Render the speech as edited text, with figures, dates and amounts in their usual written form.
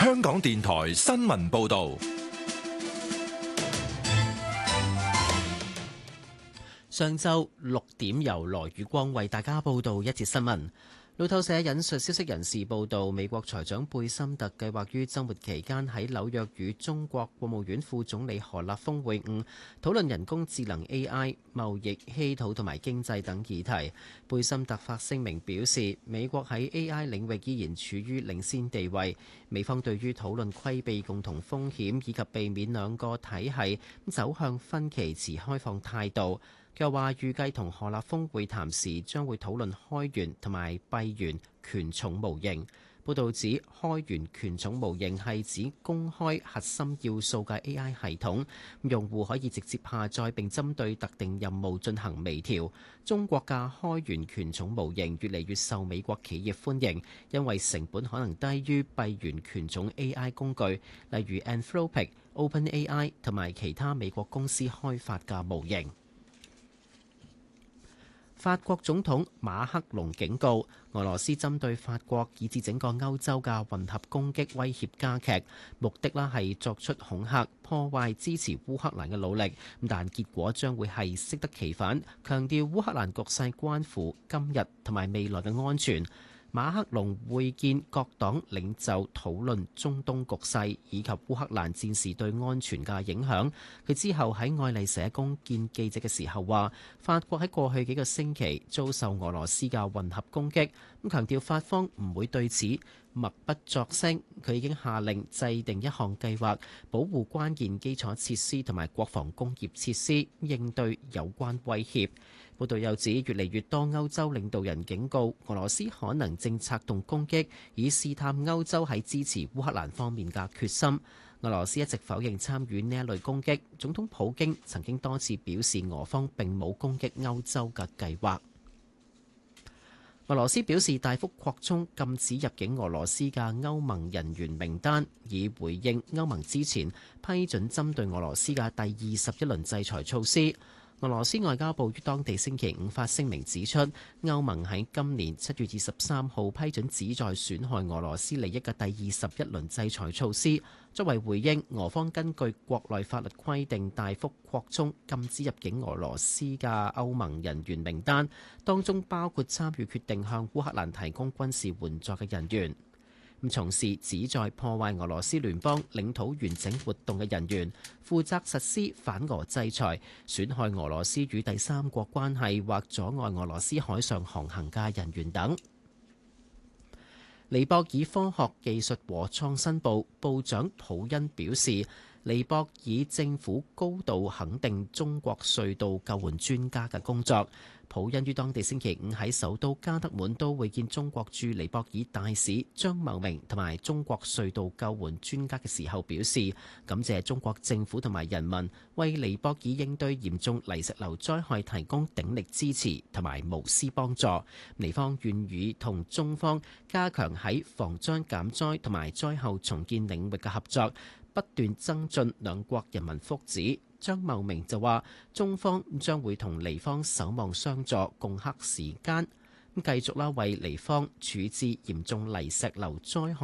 香港電台新聞報道。 上晝6點，由羅宇光為大家報道一節新聞。路透社引述消息人士報道，美國財長貝森特計劃於週末期間喺紐約與中國國務院副總理何立峰會晤，討論人工智能 AI、貿易、稀土同埋經濟等議題。貝森特發聲明表示，美國喺 AI 領域依然處於領先地位，美方對於討論規避共同風險以及避免兩個體系走向分歧持開放態度。佢又話預計同何立峰會談時將會討論開源同埋閉源權重模型。報導指開源權重模型係指公開核心要素嘅 AI 系統，用戶可以直接下載並針對特定任務進行微調。中國嘅開源權重模型越嚟越受美國企業歡迎，因為成本可能低於閉源權重 AI 工具，例如 Anthropic、OpenAI 同埋其他美國公司開發嘅模型。法國總統馬克龍警告，俄羅斯針對法國以至整個歐洲嘅混合攻擊威脅加劇，目的係作出恐嚇、破壞支持烏克蘭嘅努力，但結果將會係適得其反。強調烏克蘭局勢關乎今日同埋未來嘅安全。馬克龍會見各黨領袖討論中東局勢以及烏克蘭戰事對安全嘅影響。佢之後喺愛麗舍宮見記者嘅時候話，法國喺過去幾個星期遭受俄羅斯嘅混合攻擊，咁強調法方唔會對此默不作聲。佢已經下令制定一項計劃，保護關鍵基礎設施同埋國防工業設施，應對有關威脅。報道又指，越嚟越多歐洲領導人警告俄羅斯可能正策動攻擊，以試探歐洲喺支持烏克蘭方面嘅決心。俄羅斯一直否認參與呢一類攻擊，總統普京曾經多次表示俄方並冇攻擊歐洲嘅計劃。俄羅斯表示大幅擴充禁止入境俄羅斯嘅歐盟人員名單，以回應歐盟之前批准針對俄羅斯嘅第21輪制裁措施。俄羅斯外交部於當地星期五發聲明指出，歐盟喺今年7月23號批准旨在損害俄羅斯利益嘅第21輪制裁措施，作為回應，俄方根據國內法律規定大幅擴充禁止入境俄羅斯嘅歐盟人員名單，當中包括參與決定向烏克蘭提供軍事援助嘅人員。從事旨在破壞俄羅斯聯邦領土完整活動嘅人員，負責實施反俄制裁、損害俄羅斯與第三國關係或阻礙俄羅斯海上航行嘅人員等。尼泊爾科學技術和創新部部長普恩表示，尼泊爾政府高度肯定中國隧道救援專家嘅工作。普恩於當地星期五喺首都加德滿都會見中國駐尼泊爾大使張茂明同埋中國隧道救援專家嘅時候表示，感謝中國政府同埋人民為尼泊爾應對嚴重泥石流災害提供鼎力支持同埋無私幫助。尼方願意同中方加強喺防災減災同埋災後重建領域嘅合作，不斷增進兩國人民福祉。張茂明就話，中方將會同尼方守望相助，共克時艱，繼續為尼方處置嚴重泥石流災害